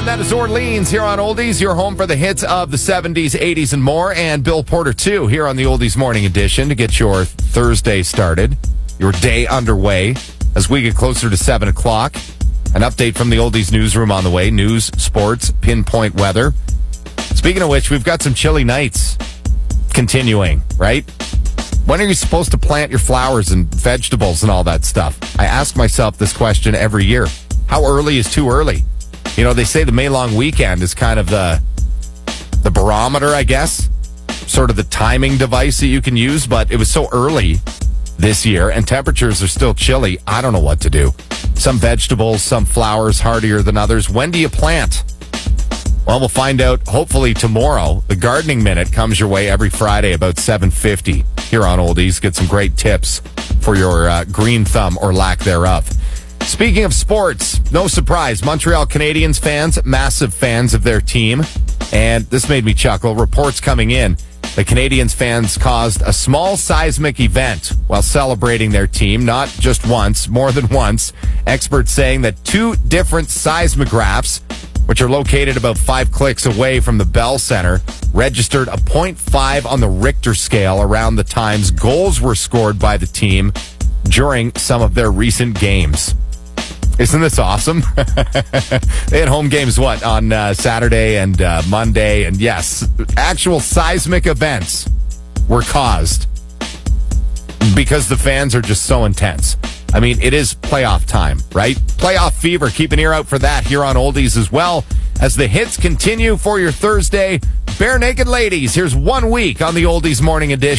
That is Orleans here on Oldies, your home for the hits of the 70s, 80s, and more. And Bill Porter, too, here on the Oldies Morning Edition to get your Thursday started, your day underway as we get closer to 7 o'clock. An update from the Oldies newsroom on the way. News, sports, pinpoint weather. Speaking of which, we've got some chilly nights continuing, right? When are you supposed to plant your flowers and vegetables and all that stuff? I ask myself this question every year. How early is too early? You know, they say the May long weekend is kind of the barometer, I guess, sort of the timing device that you can use, but it was so early this year and temperatures are still chilly. I don't know what to do. Some vegetables, some flowers hardier than others. When do you plant? Well, we'll find out hopefully tomorrow. The Gardening Minute comes your way every Friday about 7:50 here on Oldies. Get some great tips for your green thumb or lack thereof. Speaking of sports, no surprise, Montreal Canadiens fans, massive fans of their team. And this made me chuckle. Reports coming in. The Canadiens fans caused a small seismic event while celebrating their team, not just once, more than once. Experts saying that two different seismographs, which are located about 5 clicks away from the Bell Center, registered a 0.5 on the Richter scale around the times goals were scored by the team during some of their recent games. Isn't this awesome? They had home games, on Saturday and Monday. And yes, actual seismic events were caused because the fans are just so intense. I mean, it is playoff time, right? Playoff fever. Keep an ear out for that here on Oldies as well. As the hits continue for your Thursday, Bare Naked Ladies. Here's 1 week on the Oldies Morning Edition.